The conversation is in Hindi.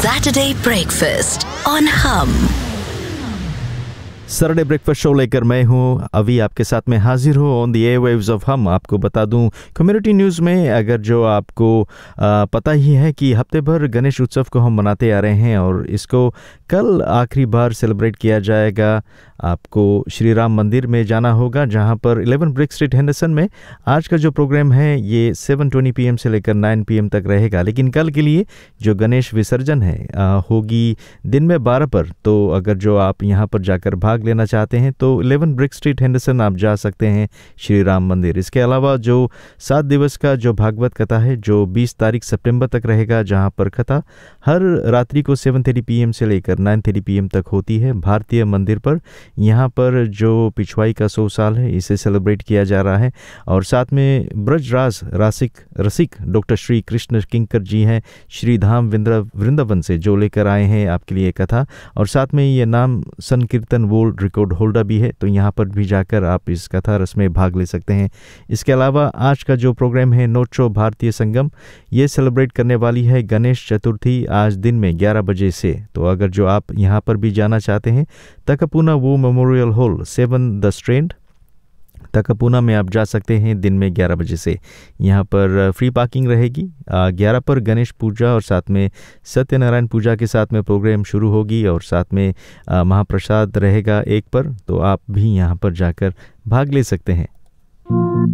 Saturday Breakfast on Hum। Saturday breakfast show लेकर मैं हूं अभी आपके साथ में हाजिर हूं ऑन द एयरवेव्स ऑफ हम। आपको बता दूं कम्युनिटी न्यूज़ में अगर जो आपको पता ही है कि हफ्ते भर गणेश उत्सव को हम मनाते आ रहे हैं और इसको कल आखिरी बार सेलिब्रेट किया जाएगा। आपको श्री राम मंदिर में जाना होगा जहां पर 11 ब्रिक स्ट्रीट हेंडरसन में आज का जो प्रोग्राम है ये 7:20 PM से लेकर 9 PM तक रहेगा। लेकिन कल के लिए जो गणेश विसर्जन है होगी दिन में 12 पर। तो अगर जो आप यहां पर जाकर भाग लेना चाहते हैं तो 11 ब्रिक स्ट्रीट हेंडरसन आप जा सकते हैं श्री राम मंदिर। इसके अलावा जो 7 दिवस का जो भागवत कथा है जो 20 तारीख सितंबर तक रहेगा, जहां पर कथा हर रात्रि को 7:30 PM से लेकर 9:30 PM तक होती है भारतीय मंदिर पर। यहाँ पर जो पिछवाई का 100 साल है इसे सेलिब्रेट किया जा रहा है। और साथ में ब्रजराज रसिक डॉक्टर श्री कृष्ण किंकर जी हैं श्री धाम वृंदावन से जो लेकर आए हैं आपके लिए कथा। और साथ में ये नाम संकीर्तन वर्ल्ड रिकॉर्ड होल्डर भी है, तो यहाँ पर भी जाकर आप इस कथा रस में भाग ले सकते हैं। इसके अलावा आज का जो प्रोग्राम है नोट्रो भारतीय संगम ये सेलिब्रेट करने वाली है गणेश चतुर्थी आज दिन में 11 बजे से। तो अगर जो आप यहाँ पर भी जाना चाहते हैं तकपूना वो मेमोरियल हॉल 7 द स्ट्रैंड तकपूना में आप जा सकते हैं दिन में 11 बजे से। यहाँ पर फ्री पार्किंग रहेगी। 11 पर गणेश पूजा और साथ में सत्यनारायण पूजा के साथ में प्रोग्राम शुरू होगी और साथ में महाप्रसाद रहेगा 1 पर। तो आप भी यहाँ पर जाकर भाग ले सकते हैं।